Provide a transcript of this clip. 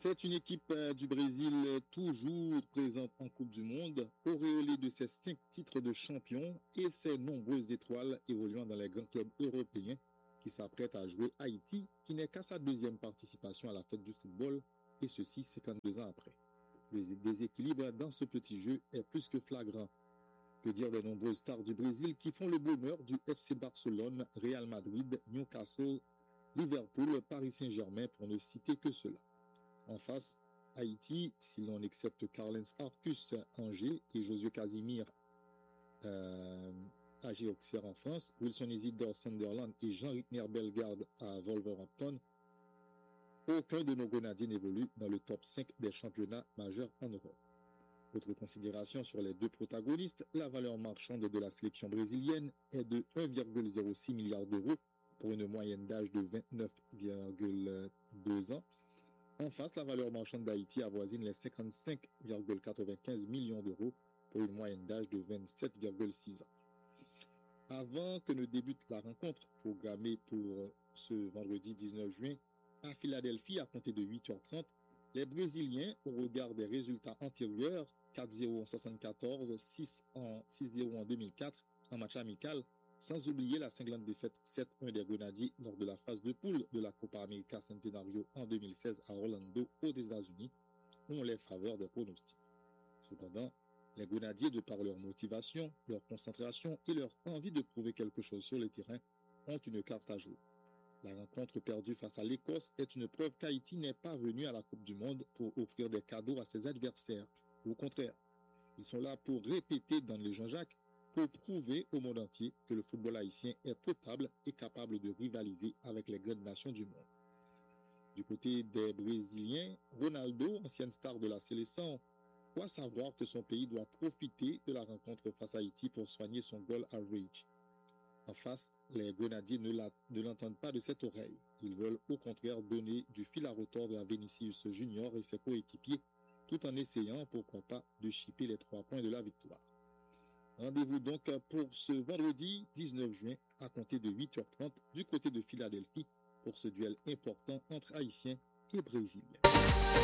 C'est une équipe du Brésil toujours présente en Coupe du Monde, auréolée de ses 5 titres de champion et ses nombreuses étoiles évoluant dans les grands clubs européens qui s'apprêtent à jouer Haïti, qui n'est qu'à sa 2e participation à la fête du football, et ceci 52 ans après. Le déséquilibre dans ce petit jeu est plus que flagrant. Que dire des nombreuses stars du Brésil qui font le bonheur du FC Barcelone, Real Madrid, Newcastle, Liverpool, Paris Saint-Germain, pour ne citer que cela. En face, Haïti, si l'on accepte Carlens Arcus Angers et Josué Casimir AG Auxerre en France, Wilson Isidore Sunderland et Jean Rittner Bellegarde à Wolverhampton, aucun de nos grenadiers n'évolue dans le top 5 des championnats majeurs en Europe. Autre considération sur les deux protagonistes, la valeur marchande de la sélection brésilienne est de 1,06 milliard d'euros pour une moyenne d'âge de 29,2 ans. En face, la valeur marchande d'Haïti avoisine les 55,95 millions d'euros pour une moyenne d'âge de 27,6 ans. Avant que ne débute la rencontre programmée pour ce vendredi 19 juin à Philadelphie à compter de 8h30, les Brésiliens, au regard des résultats antérieurs, 4-0 en 1974, 6-0 en 2004 en match amical, sans oublier la cinglante défaite 7-1 des Grenadiers lors de la phase de poule de la Copa América Centenario en 2016 à Orlando, aux États-Unis, ont les faveurs des pronostics. Cependant, les Grenadiers, de par leur motivation, leur concentration et leur envie de prouver quelque chose sur le terrain, ont une carte à jouer. La rencontre perdue face à l'Écosse est une preuve qu'Haïti n'est pas venu à la Coupe du Monde pour offrir des cadeaux à ses adversaires. Au contraire, ils sont là pour répéter dans les Jean-Jacques, pour prouver au monde entier que le football haïtien est potable et capable de rivaliser avec les grandes nations du monde. Du côté des Brésiliens, Ronaldo, ancienne star de la sélection, croit savoir que son pays doit profiter de la rencontre face à Haïti pour soigner son goal average. En face, les Grenadiers ne l'entendent pas de cette oreille. Ils veulent au contraire donner du fil à retordre à Vinicius Junior et ses coéquipiers, tout en essayant, pourquoi pas, de chipper les 3 points de la victoire. Rendez-vous donc pour ce vendredi 19 juin à compter de 8h30 du côté de Philadelphie pour ce duel important entre Haïtiens et Brésiliens.